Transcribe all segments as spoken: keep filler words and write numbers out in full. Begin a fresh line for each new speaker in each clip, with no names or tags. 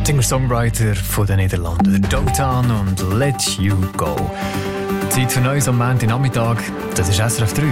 Singer-Songwriter von den Niederlanden, Dotan und Let You Go. Zeit für Neues am Montagnachmittag, das ist S R F drei.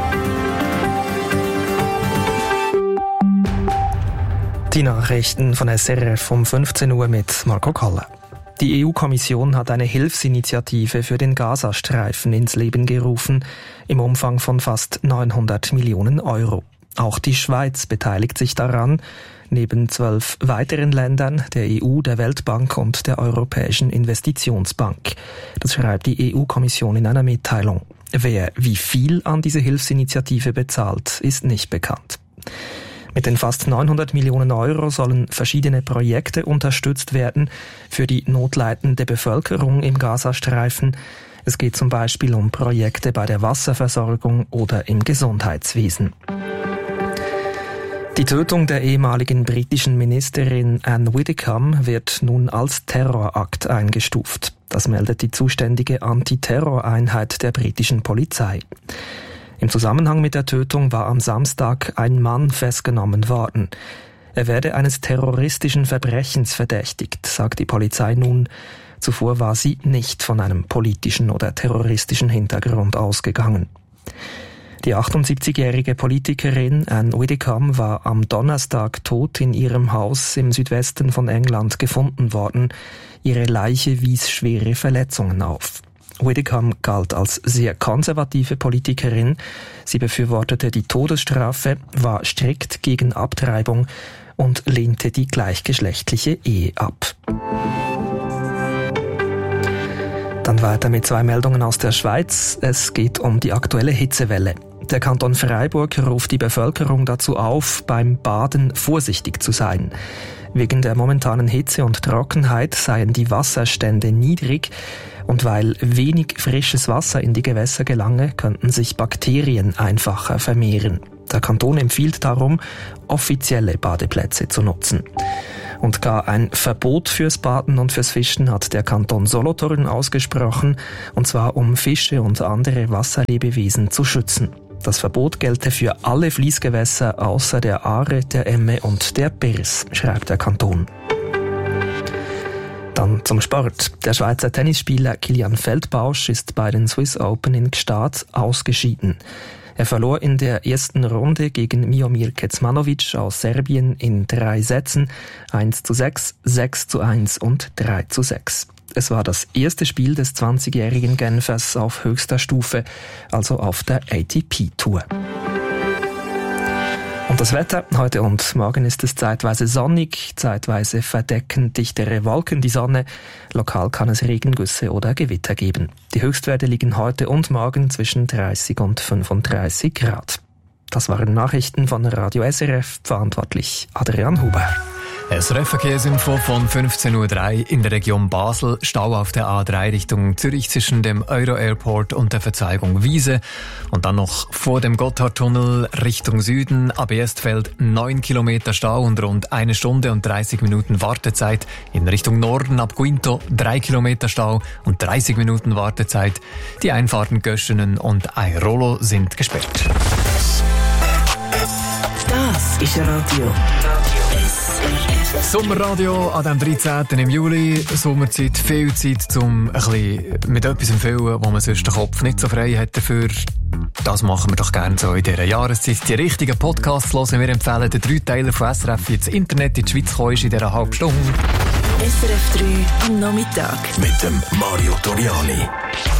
Die Nachrichten von S R F um fünfzehn Uhr mit Marco Kalle. Die E U-Kommission hat eine Hilfsinitiative für den Gazastreifen ins Leben gerufen, im Umfang von fast neunhundert Millionen Euro. Auch die Schweiz beteiligt sich daran, neben zwölf weiteren Ländern, der E U, der Weltbank und der Europäischen Investitionsbank. Das schreibt die E U-Kommission in einer Mitteilung. Wer wie viel an diese Hilfsinitiative bezahlt, ist nicht bekannt. Mit den fast neunhundert Millionen Euro sollen verschiedene Projekte unterstützt werden für die notleidende Bevölkerung im Gazastreifen. Es geht zum Beispiel um Projekte bei der Wasserversorgung oder im Gesundheitswesen. Die Tötung der ehemaligen britischen Ministerin Anne Widdecombe wird nun als Terrorakt eingestuft. Das meldet die zuständige Antiterroreinheit der britischen Polizei. Im Zusammenhang mit der Tötung war am Samstag ein Mann festgenommen worden. Er werde eines terroristischen Verbrechens verdächtigt, sagt die Polizei nun. Zuvor war sie nicht von einem politischen oder terroristischen Hintergrund ausgegangen. Die achtundsiebzigjährige Politikerin Anne Widdecombe war am Donnerstag tot in ihrem Haus im Südwesten von England gefunden worden. Ihre Leiche wies schwere Verletzungen auf. Widdecombe galt als sehr konservative Politikerin. Sie befürwortete die Todesstrafe, war strikt gegen Abtreibung und lehnte die gleichgeschlechtliche Ehe ab. Dann weiter mit zwei Meldungen aus der Schweiz. Es geht um die aktuelle Hitzewelle. Der Kanton Freiburg ruft die Bevölkerung dazu auf, beim Baden vorsichtig zu sein. Wegen der momentanen Hitze und Trockenheit seien die Wasserstände niedrig und weil wenig frisches Wasser in die Gewässer gelange, könnten sich Bakterien einfacher vermehren. Der Kanton empfiehlt darum, offizielle Badeplätze zu nutzen. Und gar ein Verbot fürs Baden und fürs Fischen hat der Kanton Solothurn ausgesprochen, und zwar um Fische und andere Wasserlebewesen zu schützen. Das Verbot gelte für alle Fließgewässer außer der Aare, der Emme und der Birs, schreibt der Kanton. Dann zum Sport. Der Schweizer Tennisspieler Kilian Feldbausch ist bei den Swiss Open in Gstaad ausgeschieden. Er verlor in der ersten Runde gegen Miomir Kecmanovic aus Serbien in drei Sätzen eins zu sechs, sechs zu eins und drei zu sechs. Es war das erste Spiel des zwanzigjährigen Genfers auf höchster Stufe, also auf der A T P-Tour. Und das Wetter, heute und morgen ist es zeitweise sonnig, zeitweise verdecken dichtere Wolken die Sonne. Lokal kann es Regengüsse oder Gewitter geben. Die Höchstwerte liegen heute und morgen zwischen dreißig und fünfunddreißig Grad. Das waren Nachrichten von Radio S R F, verantwortlich Adrian Huber.
S R F-Verkehrsinfo von fünfzehn Uhr drei in der Region Basel. Stau auf der A drei Richtung Zürich zwischen dem Euro-Airport und der Verzweigung Wiese. Und dann noch vor dem Gotthardtunnel Richtung Süden. Ab Erstfeld neun Kilometer Stau und rund eine Stunde und dreißig Minuten Wartezeit. In Richtung Norden ab Guinto drei Kilometer Stau und dreißig Minuten Wartezeit. Die Einfahrten Göschenen und Airolo sind gesperrt.
Das ist Radio.
Sommerradio an dem dreizehnten im Juli. Sommerzeit, viel Zeit, um ein bisschen mit etwas zu füllen, wo man sonst den Kopf nicht so frei hat dafür. Das machen wir doch gerne so in dieser Jahreszeit. Die richtigen Podcasts hören wir empfehlen. Der Dreiteiler von S R F ins Internet in die Schweiz kommen ist in dieser halben Stunde.
S R F drei am Nachmittag.
Mit dem Mario Toriani.